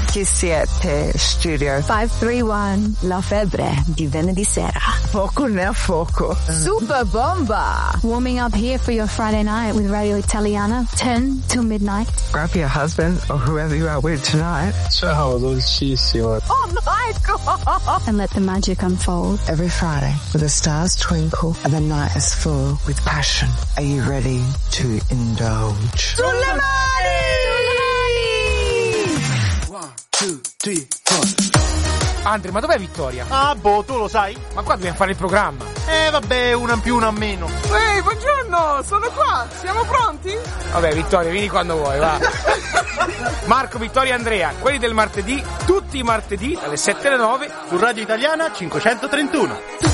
Chi siete, studio? 531, La Febbre di venerdì sera. Poco ne a fuoco. Super bomba! Warming up here for your Friday night with Radio Italiana, 10 till midnight. Grab your husband or whoever you are with tonight. Ciao, dolcissimo. Oh my God! And let the magic unfold. Every Friday, where the stars twinkle and the night is full with passion. Are you ready to indulge? Sulle mani! 1, 2, 3, 4. Andre, ma dov'è Vittoria? Ah, boh, tu lo sai? Ma qua dobbiamo fare il programma. Vabbè, una in più, una in meno. Ehi, buongiorno, sono qua, siamo pronti? Vabbè, Vittoria, vieni quando vuoi, va. Marco, Vittoria e Andrea, quelli del martedì, tutti i martedì, dalle 7 alle 9, Su Radio Italiana 531.